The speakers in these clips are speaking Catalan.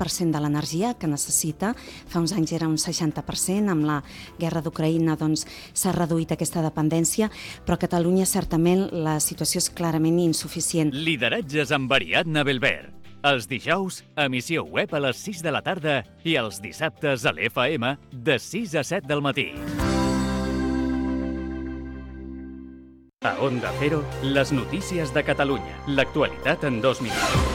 50% de l'energia que necessita. Fa uns anys era un 60%, amb la guerra d'Ucraïna s'ha reduït aquesta dependència, però a Catalunya certament la situació és clarament insuficient. Lideratges amb Ariadna Belver. Els dijous, emissió web a les 6 de la tarda i els dissabtes a l'FM de 6 a 7 del matí. A Onda Cero, les notícies de Catalunya. L'actualitat en 2 minuts.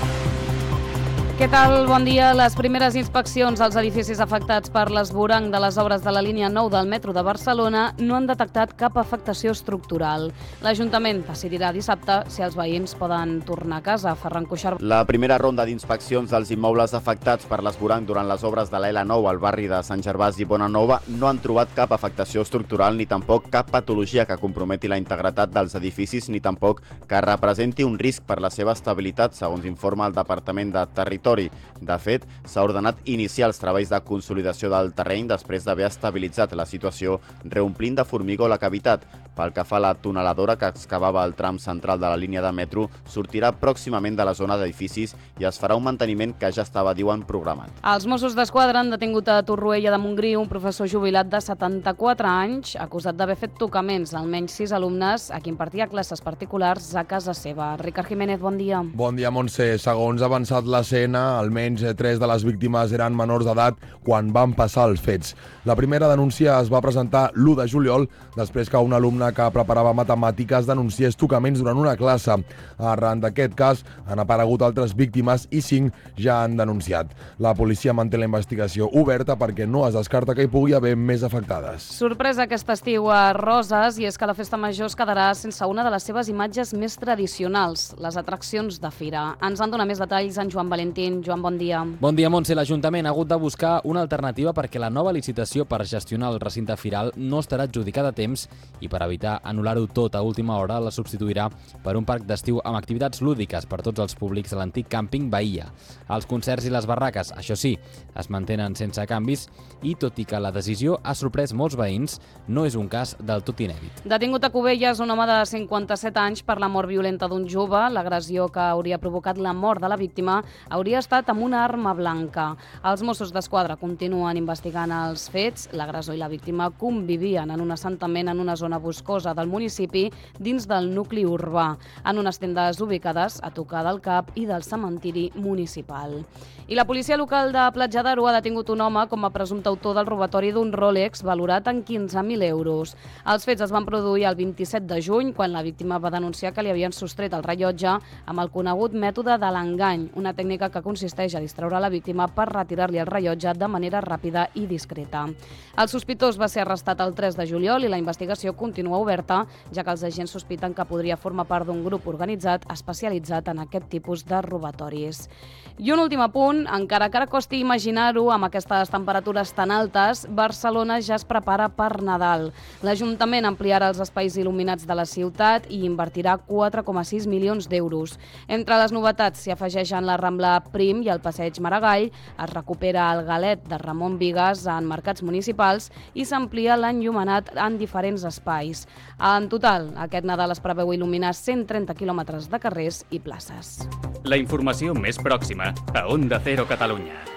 Què tal? Bon dia. Les primeres inspeccions als edificis afectats per l'esvoranc de les obres de la línia 9 del metro de Barcelona no han detectat cap afectació estructural. L'Ajuntament decidirà dissabte si els veïns poden tornar a casa. Ferran Cuixart. La primera ronda d'inspeccions dels immobles afectats per l'esvoranc durant les obres de l'L9 al barri de Sant Gervasi i Bonanova no han trobat cap afectació estructural ni tampoc cap patologia que comprometi la integritat dels edificis ni tampoc que representi un risc per la seva estabilitat, segons informa el Departament de Territori. De fet, s'ha ordenat iniciar els treballs de consolidació del terreny després d'haver estabilitzat la situació, reomplint de formigó la cavitat. Pel que fa a la tuneladora que excavava el tram central de la línia de metro, sortirà pròximament de la zona d'edificis i es farà un manteniment que ja estava, diuen, programat. Els Mossos d'Esquadra han detingut a Torroella de Montgrí un professor jubilat de 74 anys, acusat d'haver fet tocaments a almenys 6 alumnes a qui impartia classes particulars a casa seva. Ricard Jiménez, bon dia. Bon dia, Montse. Segons ha avançat l'escena, almenys 3 de les víctimes eren menors d'edat quan van passar els fets. La primera denúncia es va presentar l'1 de juliol, després que un alumne que preparava matemàtiques denunciés tocaments durant una classe. Arran d'aquest cas han aparegut altres víctimes i 5 ja han denunciat. La policia manté la investigació oberta perquè no es descarta que hi pugui haver més afectades. Sorpresa aquest estiu a Roses, i és que la festa major es quedarà sense una de les seves imatges més tradicionals, les atraccions de fira. Ens en dona més detalls en Joan Valentín. Joan, bon dia. Bon dia, Montse. L'Ajuntament ha hagut de buscar una alternativa perquè la nova licitació per gestionar el recinte firal no estarà adjudicada a temps i per evitar anul·lar-ho tot a última hora la substituirà per un parc d'estiu amb activitats lúdiques per tots els públics de l'antic càmping Bahia. Els concerts i les barraques, això sí, es mantenen sense canvis i, tot i que la decisió ha sorprès molts veïns, no és un cas del tot inèdit. Detingut a Cubelles un home de 57 anys per la mort violenta d'un jove. L'agressió que hauria provocat la mort de la víctima hauria estat amb una arma blanca. Els Mossos d'Esquadra continuen investigant els fets. L'agressor i la víctima convivien en un assentament en una zona boscosa del municipi dins del nucli urbà, en unes tendes ubicades a tocar del CAP i del cementiri municipal. I la policia local de Platja d'Aro ha detingut un home com a presumpte autor del robatori d'un Rolex valorat en 15.000 euros. Els fets es van produir el 27 de juny, quan la víctima va denunciar que li havien sostret el rellotge amb el conegut mètode de l'engany, una tècnica que consisteix a distreure la víctima per retirar-li el rellotge de manera ràpida i discreta. El sospitós va ser arrestat el 3 de juliol i la investigació continua oberta, ja que els agents sospiten que podria formar part d'un grup organitzat especialitzat en aquest tipus de robatoris. I un últim apunt, encara que ara costi imaginar-ho amb aquestes temperatures tan altes, Barcelona ja es prepara per Nadal. L'Ajuntament ampliarà els espais il·luminats de la ciutat i invertirà 4,6 milions d'euros. Entre les novetats s'hi afegeixen la Rambla Prim i el Passeig Maragall, es recupera el Galet de Ramon Vigas en mercats municipals i s'amplia l'enllumenat en diferents espais. En total, aquest Nadal es preveu il·luminar 130 quilòmetres de carrers i places. La informació més pròxima a Onda Cero Catalunya.